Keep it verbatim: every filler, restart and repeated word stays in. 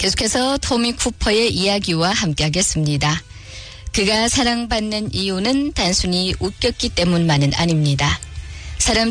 계속해서 토미 쿠퍼의 이야기와 함께하겠습니다. 그가 사랑받는 이유는 단순히 웃겼기 때문만은 아닙니다. 사람